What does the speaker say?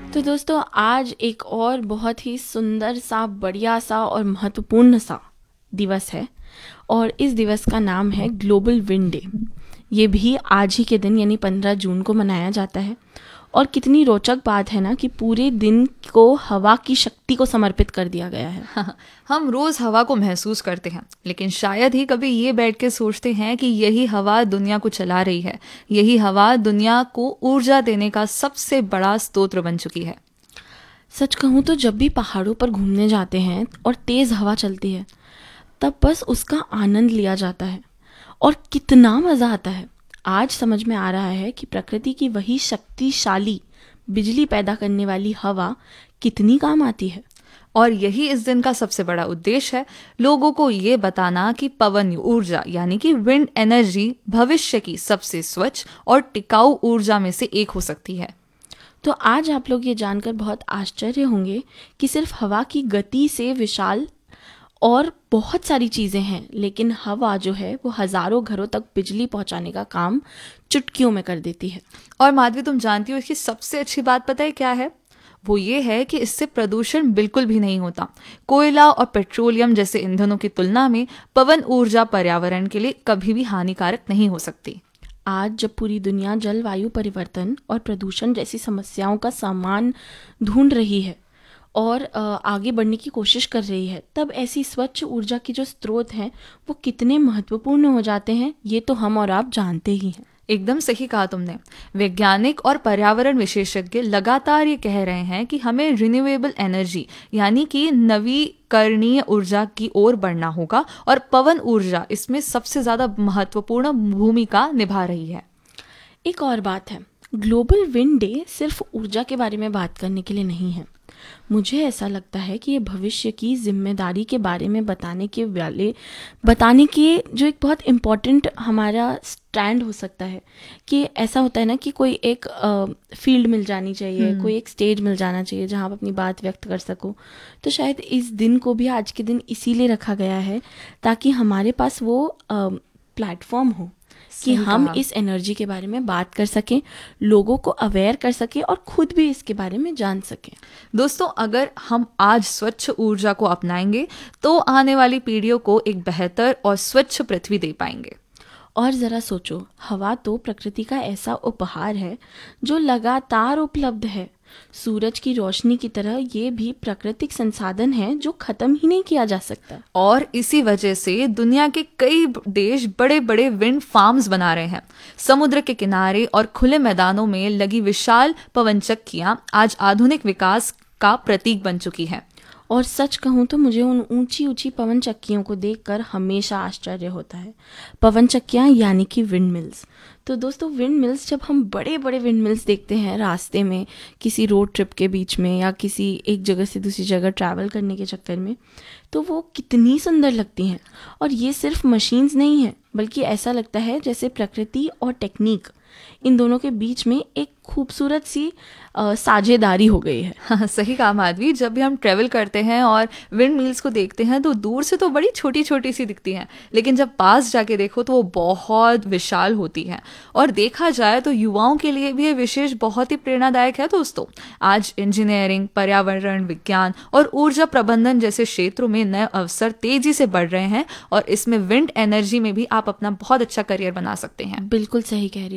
तो दोस्तों आज एक और बहुत ही सुंदर सा बढ़िया सा और महत्वपूर्ण सा दिवस है और इस दिवस का नाम है ग्लोबल विंड डे। ये भी आज ही के दिन यानी 15 जून को मनाया जाता है। और कितनी रोचक बात है ना कि पूरे दिन को हवा की शक्ति को समर्पित कर दिया गया है। हाँ, हम रोज हवा को महसूस करते हैं, लेकिन शायद ही कभी ये बैठ के सोचते हैं कि यही हवा दुनिया को चला रही है। यही हवा दुनिया को ऊर्जा देने का सबसे बड़ा स्रोत बन चुकी है। सच कहूँ तो जब भी पहाड़ों पर घूमने जाते हैं और तेज़ हवा चलती है तब बस उसका आनंद लिया जाता है और कितना मज़ा आता है। आज समझ में आ रहा है कि प्रकृति की वही शक्तिशाली बिजली पैदा करने वाली हवा कितनी काम आती है। और यही इस दिन का सबसे बड़ा उद्देश्य है, लोगों को ये बताना कि पवन ऊर्जा यानी कि विंड एनर्जी भविष्य की सबसे स्वच्छ और टिकाऊ ऊर्जा में से एक हो सकती है। तो आज आप लोग ये जानकर बहुत आश्चर्य होंगे कि सिर्फ हवा की गति से विशाल और बहुत सारी चीज़ें हैं, लेकिन हवा जो है वो हज़ारों घरों तक बिजली पहुंचाने का काम चुटकियों में कर देती है। और माधवी, तुम जानती हो इसकी सबसे अच्छी बात पता है क्या है? वो ये है कि इससे प्रदूषण बिल्कुल भी नहीं होता। कोयला और पेट्रोलियम जैसे ईंधनों की तुलना में पवन ऊर्जा पर्यावरण के लिए कभी भी हानिकारक नहीं हो सकती। आज जब पूरी दुनिया जलवायु परिवर्तन और प्रदूषण जैसी समस्याओं का सामान ढूंढ रही है और आगे बढ़ने की कोशिश कर रही है, तब ऐसी स्वच्छ ऊर्जा के जो स्रोत हैं वो कितने महत्वपूर्ण हो जाते हैं, ये तो हम और आप जानते ही हैं। एकदम सही कहा तुमने। वैज्ञानिक और पर्यावरण विशेषज्ञ लगातार ये कह रहे हैं कि हमें रिन्यूएबल एनर्जी यानी कि नवीकरणीय ऊर्जा की ओर बढ़ना होगा और पवन ऊर्जा इसमें सबसे ज्यादा महत्वपूर्ण भूमिका निभा रही है। एक और बात है, ग्लोबल विंड डे सिर्फ ऊर्जा के बारे में बात करने के लिए नहीं है। मुझे ऐसा लगता है कि ये भविष्य की जिम्मेदारी के बारे में बताने के जो एक बहुत इम्पोर्टेंट हमारा स्टैंड हो सकता है। कि ऐसा होता है ना कि कोई एक फील्ड मिल जानी चाहिए, कोई एक स्टेज मिल जाना चाहिए जहाँ आप अपनी बात व्यक्त कर सको। तो शायद इस दिन को भी आज के दिन इसीलिए रखा गया है ताकि हमारे पास वो प्लेटफॉर्म हो कि हम इस एनर्जी के बारे में बात कर सकें, लोगों को अवेयर कर सकें और खुद भी इसके बारे में जान सकें। दोस्तों, अगर हम आज स्वच्छ ऊर्जा को अपनाएंगे तो आने वाली पीढ़ियों को एक बेहतर और स्वच्छ पृथ्वी दे पाएंगे। और ज़रा सोचो, हवा तो प्रकृति का ऐसा उपहार है जो लगातार उपलब्ध है। सूरज की रोशनी की तरह ये भी प्राकृतिक संसाधन है जो खत्म ही नहीं किया जा सकता। और इसी वजह से दुनिया के कई देश बड़े बड़े विंड फार्म्स बना रहे हैं। समुद्र के किनारे और खुले मैदानों में लगी विशाल पवन चक्कियां आज आधुनिक विकास का प्रतीक बन चुकी है। और सच कहूँ तो मुझे उन ऊंची ऊंची पवन चक्कियों को देखकर हमेशा आश्चर्य होता है। पवन चक्कियाँ यानी कि विंड मिल्स। तो दोस्तों, विंड मिल्स, जब हम बड़े बड़े विंड मिल्स देखते हैं रास्ते में किसी रोड ट्रिप के बीच में या किसी एक जगह से दूसरी जगह ट्रैवल करने के चक्कर में, तो वो कितनी सुंदर लगती हैं। और ये सिर्फ मशीन्स नहीं है, बल्कि ऐसा लगता है जैसे प्रकृति और टेक्निक इन दोनों के बीच में एक खूबसूरत सी साझेदारी हो गई है। हाँ, सही कहा माधवी। जब भी हम ट्रेवल करते हैं और विंड मिल्स को देखते हैं तो दूर से तो बड़ी छोटी छोटी सी दिखती हैं, लेकिन जब पास जाके देखो तो वो बहुत विशाल होती हैं। और देखा जाए तो युवाओं के लिए भी ये विशेष बहुत ही प्रेरणादायक है। दोस्तों, आज इंजीनियरिंग, पर्यावरण विज्ञान और ऊर्जा प्रबंधन जैसे क्षेत्रों में नए अवसर तेजी से बढ़ रहे हैं और इसमें विंड एनर्जी में भी आप अपना बहुत अच्छा करियर बना सकते हैं। बिल्कुल सही कह रही हो।